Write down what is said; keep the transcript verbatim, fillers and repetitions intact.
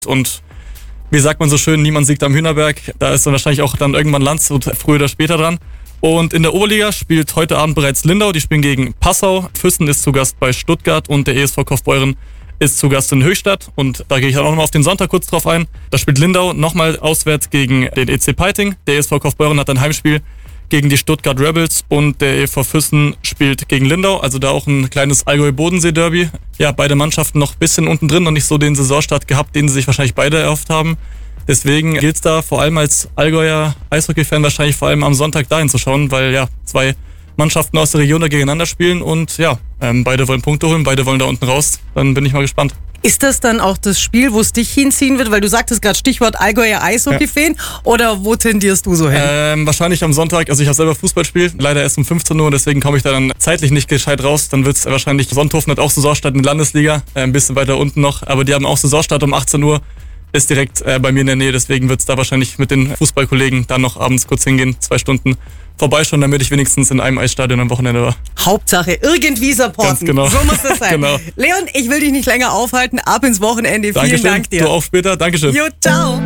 Und wie sagt man so schön, niemand siegt am Hühnerberg. Da ist dann wahrscheinlich auch dann irgendwann Landshut früher oder später dran. Und in der Oberliga spielt heute Abend bereits Lindau. Die spielen gegen Passau. Füssen ist zu Gast bei Stuttgart und der E S V Kaufbeuren ist zu Gast in Höchstadt. Und da gehe ich dann auch nochmal auf den Sonntag kurz drauf ein. Da spielt Lindau nochmal auswärts gegen den E C Peiting. Der E S V Kaufbeuren hat ein Heimspiel gegen die Stuttgart Rebels und der E V Füssen spielt gegen Lindau. Also da auch ein kleines Allgäu-Bodensee-Derby. Ja, beide Mannschaften noch ein bisschen unten drin und nicht so den Saisonstart gehabt, den sie sich wahrscheinlich beide erhofft haben. Deswegen gilt es da vor allem als Allgäuer Eishockey-Fan wahrscheinlich vor allem am Sonntag dahin zu schauen, weil ja zwei Mannschaften aus der Region da gegeneinander spielen und ja, ähm, beide wollen Punkte holen, beide wollen da unten raus. Dann bin ich mal gespannt. Ist das dann auch das Spiel, wo es dich hinziehen wird? Weil du sagtest gerade Stichwort Allgäuer Eishockey-Fan. Ja. Oder wo tendierst du so hin? Ähm, wahrscheinlich am Sonntag. Also ich habe selber Fußball gespielt, leider erst um fünfzehn Uhr. Deswegen komme ich da dann zeitlich nicht gescheit raus. Dann wird es wahrscheinlich, Sonthofen hat auch Saisonstart in der Landesliga. Äh, ein bisschen weiter unten noch. Aber die haben auch Saisonstart um achtzehn Uhr. Ist direkt äh, bei mir in der Nähe. Deswegen wird es da wahrscheinlich mit den Fußballkollegen dann noch abends kurz hingehen. Zwei Stunden vorbeischauen, damit ich wenigstens in einem Eisstadion am Wochenende war. Hauptsache irgendwie supporten. Ganz genau. So muss das sein. Genau. Leon, ich will dich nicht länger aufhalten. Ab ins Wochenende. Dankeschön. Vielen Dank dir. Du auch später. Dankeschön. Jo, ciao.